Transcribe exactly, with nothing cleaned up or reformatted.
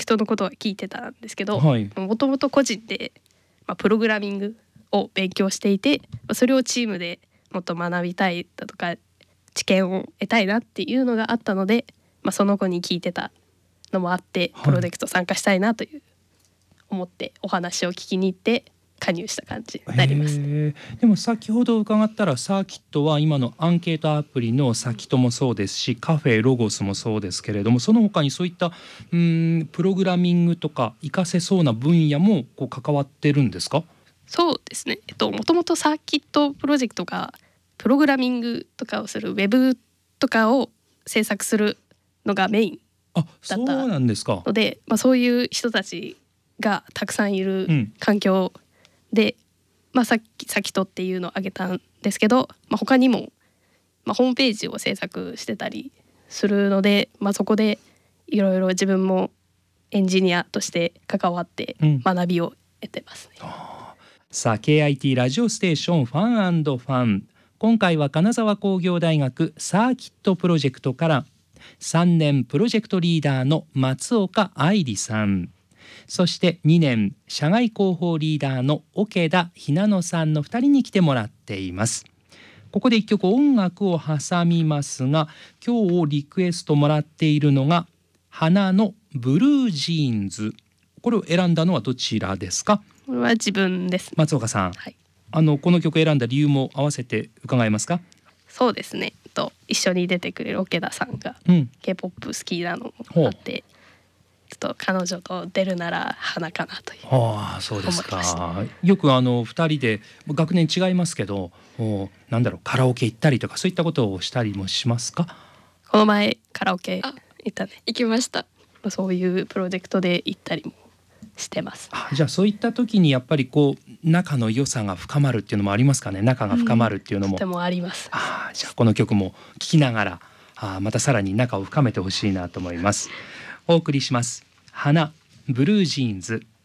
人のことは聞いてたんですけど、 はい、 もともと個人で、まあ、プログラミングを勉強していて、それをチームでもっと学びたいだとか知見を得たいなっていうのがあったので、まあ、その子に聞いてたのもあってプロジェクト参加したいなという思ってお話を聞きに行って加入した感じになります。 でも先ほど伺ったらサーキットは今のアンケートアプリのサキトもそうですし、カフェロゴスもそうですけれども、その他にそういったうーんプログラミングとか活かせそうな分野もこう関わってるんですか？ そうですね、えっと、もともとサーキットプロジェクトがプログラミングとかをするウェブとかを制作するのがメインあ、 だそうったなんですか。 ので、まあ、そういう人たちがたくさんいる環境で、まあ、さっきサキトっていうのを挙げたんですけど、まあ、他にも、まあ、ホームページを制作してたりするので、まあ、そこでいろいろ自分もエンジニアとして関わって学びを得てますね。 うん、さあ ケーアイティー ラジオステーションファン&ファン、今回は金沢工業大学サーキットプロジェクトからさんねんプロジェクトリーダーの松岡愛理さん、そしてにねん社外広報リーダーの桶田ひなのさんのふたりに来てもらっています。ここでいっきょく音楽を挟みますが、今日リクエストもらっているのが花のブルージーンズ。これを選んだのはどちらですか？ これは自分です。 松岡さん、 はい、 あのこの曲選んだ理由も合わせて伺えますか？ そうですね、と一緒に出てくれる桶田さんが K-ポップ 好きなのもあって、ちょっと彼女と出るなら花かなという。 ああ、そうですか。よくあのふたりで学年違いますけど、なんだろう、カラオケ行ったりとかそういったことをしたりもしますか？ この前カラオケ行ったね。 行きました。 そういうプロジェクトで行ったりもしてます。 あ、じゃあそういった時にやっぱりこう仲の良さが深まるっていうのもありますかね？仲が深まるっていうのも、 うん、とてもあります。 あ、じゃあこの曲も聴きながら、あ、またさらに仲を深めてほしいなと思います。お送りします。花ブルージーンズ。